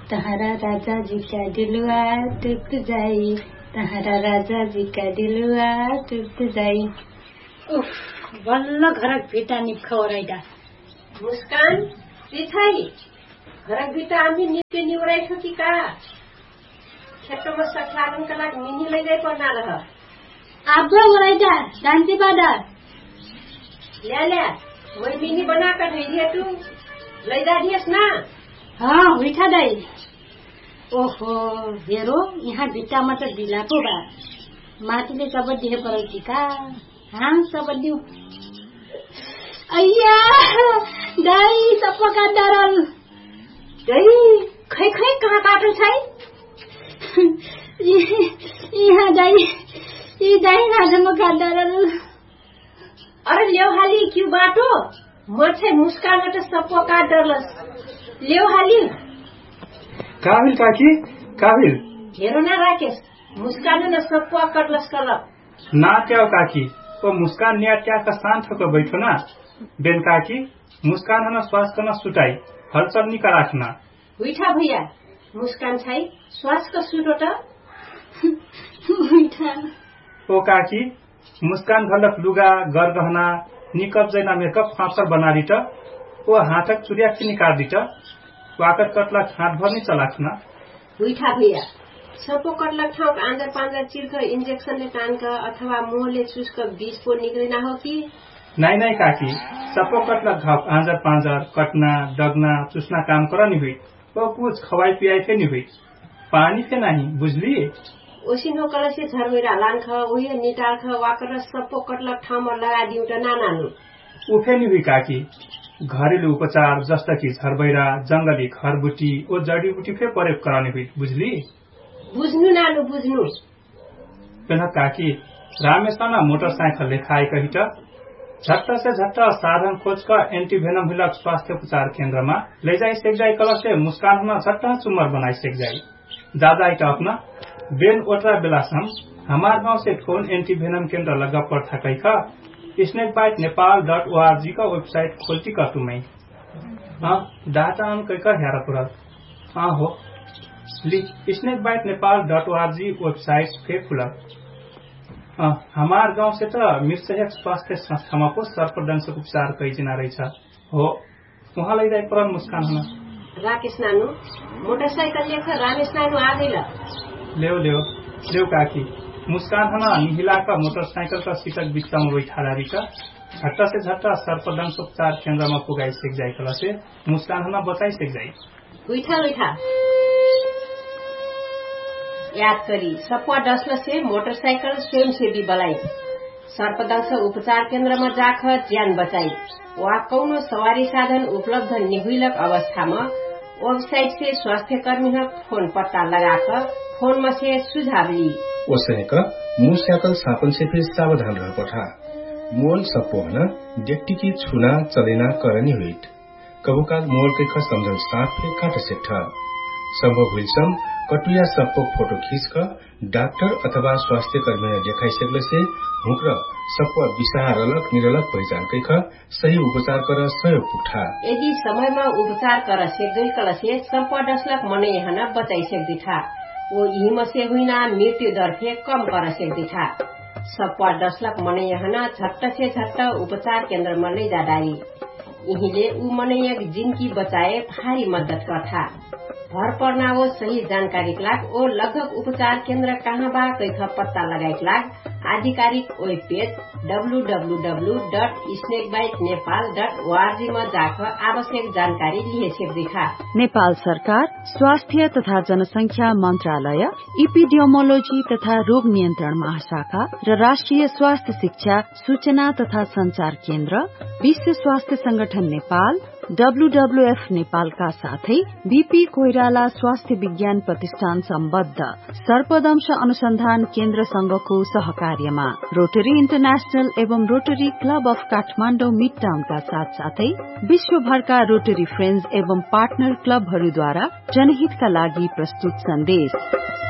तहरा राजा जी का दिलवा टूट जाई, तहरा राजा जी का दिलवा टूट जाई। उफ, बल्ल घरक भिटा निख ओराइदा। मुस्कान रिथाई घरक भिटा आम्ही निके निवराइ छ कि का? खेतमा सखलागन का लाग मिनी लैदै पर्ना रह। आब्बा ओराइदा डान्ती बादा। ल्या मै मिनी बना कर ढैदिए तू लैदा दिएस ना? हाँ उठा दाई। ओहो हेरो यहाँ भिट्टामा त दिला पो बा। माटीले सब दिए परौती का? हाँ सब दिउ। अय्या दाई सप्पा काट्दारल। दाई खै कहाँ काट्नु छै? यहाँ दाई ई दाई हाजमा काट्दारल। अरे ल्याउ हाली क्यू बाटो म छै मुस्कानबाट सप्पा काट्दरलस। ल्याउ हाली। काबिल काकी काबिल। हेरो ना राकेश मुस्कान न सप्पा काट्लस करब। ना त्याउ काकी ओ मुस्कान न्या त्या का स्थान थको बैठो ना। बेन काकी मुस्कान हना श्वास करना सुटाई हलचल निका राखना। उठा भैया मुस्कान छै श्वास का सुटो त। उठा। ओ काकी मुस्कान घलक लुगा गरगहना निकप जैना मेकअप फाफर बनारी त ओ हाथक चुरिया की निकाल दी त वाकर कटला हाथ भर नहीं चलाखना। उठा भैया सपो कटलक ठाउँ आँजर पाँजर चिर्क इन्जेक्सनले टान्क अथवा मुहले चुस्क बीज पो निक्लिना हो कि? नहीं काकी सपो कटलक घाव आँजर पाँजर कटना डगना चुस्ना काम कर नहीं हुई वो कुछ खवाई पियाई थे नहीं हुई पानी थे नहीं बुझली। ओसिनो कलसे झरमेरा लान्ख उहे निटाल्ख वाकर सपो कटलक ठाउँमा लगा दिउ त नानानु। उफे नहीं हुई काकी घरेलु उपचार जस्ता कि झरबैरा जंगली खरबुटी और जड़ीबुटी फे प्रयोग कराने हुई बुझली। बुझ्नु नानु बुझ्नु। पेन काकी रामेशना मोटरसाइकल लेखाए कही त झट्ट से झट्ट साधन खोज का एंटीवेनम हिलक स्वास्थ्य उपचार केंद्र में ले जाई सेक जाई कल से मुस्कान होना झट्ट चुमर बनाई सेक जाई दादा इटा अपना बेन ओटरा बेलासम हमार गांव से फोन एंटीवेनम केंद्र लगा पड़ था कही का snakebitenepal.org का वेबसाइट खोलती का तुम्हें। हाँ डाटा हम कई का हेरा पूरा। हाँ हो snakebitenepal.org वेबसाइट फे खुला। हमार गांव से तो मिर्सहक स्वास्थ्य संस्था में को सर्पदंश उपचार कई जना रही था हो वहाँ लग जाए पर मुस्कान होना। राकेश नानु मोटरसाइकल लेकर रामेश नानु आ गई ले काकी मुस्कान हना निहिला का मोटरसाइकिल का सीटक बिच्चा में बैठा रही का झट्टा से झट्टा सर्पदंश उपचार केंद्र में पुगाई सेक जाए कला से मुस्कान हना बचाई सेक जाए। उठा याद करी सप्पा डस्न से मोटरसाइकिल स्वयंसेवी बलाई सर्पदंश उपचार केंद्र में जाख ज्यान बचाई वा कौनो सवारी साधन उपलब्ध निहुलक अवस्था में वेबसाइट से स्वास्थ्य कर्मी फोन पत्ता लगाकर फोन में से सुझाव ली। ओसनेक मुस्याकल सापन से फिर सावधान रह पठा मोल सप्पो हना डेक्टी की छुना चलेना करनी हुई कबुकाल मोल के का समझन साफ पे काट सेठा संभव हुई सम कटुया सप्पो फोटो खींच कर डॉक्टर अथवा स्वास्थ्य कर्मी ने देखाई सकले से हुक्र सप्पो विषारलक निरलक पहचान कैख सही उपचार कर सहयोग पुठा। यदि समय में उपचार कर सेक्दै कल से सप्पो डसलक मने हना बचाई सेक्दी था वो यही में से हुई ना मृत्यु दर फे कम कर सेक्दी था। सप्पा डसलक मने हना झट्ट से झट्ट उपचार केंद्र में ले जा डारी यहीले ऊ मने जिनकी बचाए भारी मदद करता। भर पर्ना वो सही जानकारी लाग ओ लगभग उपचार केंद्र कहाँ बा कैख पत्ता लगाई लाग आधिकारिक वेब पेज www.snakebitenepal.org में जाकर आवश्यक जानकारी लिए सेक्दी था। नेपाल सरकार स्वास्थ्य तथा जनसंख्या मंत्रालय इपिडियोमोलोजी तथा रोग नियन्त्रण महाशाखा र राष्ट्रिय स्वास्थ्य शिक्षा सूचना तथा संचार केन्द्र विश्व स्वास्थ्य संगठन नेपाल WWF नेपालका साथै बीपी कोइराला स्वास्थ्य विज्ञान प्रतिष्ठान सम्बद्ध सर्पदंश अनुसन्धान केन्द्र संघको सहकार्यमा रोटरी इन्टरनेशनल एवं rotary club of Kathmandu mid टाउनका साथ साथै विश्वभरका रोटरी फ्रेन्ड्स एवं पार्टनर क्लबहरूद्वारा जनहितका लागि प्रस्तुत सन्देश।